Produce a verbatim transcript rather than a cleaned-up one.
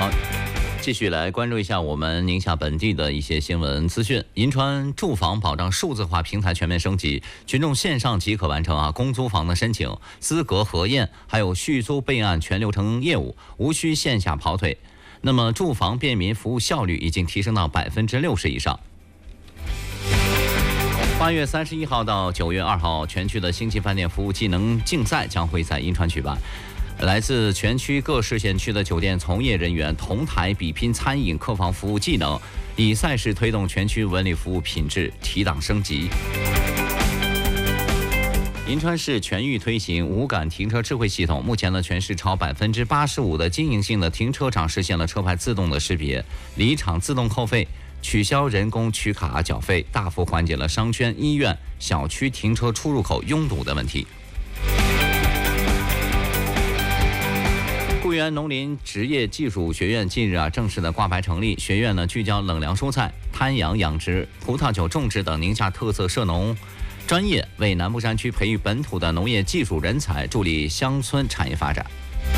好，继续来关注一下我们宁夏本地的一些新闻资讯。银川住房保障数字化平台全面升级，群众线上即可完成啊公租房的申请、资格核验，还有续租备案全流程业务，无需线下跑腿。那么住房便民服务效率已经提升到百分之六十以上。八月三十一号到九月二号，全区的星级饭店服务技能竞赛将会在银川举办。来自全区各市县区的酒店从业人员同台比拼餐饮客房服务技能，以赛事推动全区文旅服务品质提档升级。银川市全域推行无感停车智慧系统，目前呢，全市超百分之八十五的经营性的停车场实现了车牌自动的识别、离场自动扣费、取消人工取卡缴费，大幅缓解了商圈、医院、小区停车出入口拥堵的问题。固原农林职业技术学院近日啊正式的挂牌成立，学院呢聚焦冷凉蔬菜、滩羊养殖、葡萄酒种植等宁夏特色涉农专业，为南部山区培育本土的农业技术人才，助力乡村产业发展。